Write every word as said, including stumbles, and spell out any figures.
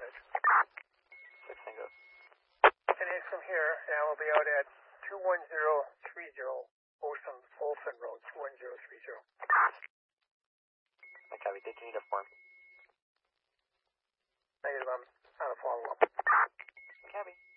edge. Six Tango. And then from here, now we'll be out at two one zero three zero Olson, Olson Road, two one zero three zero. I copy. Did you need a form? Negative, I'm on a follow-up. Copy.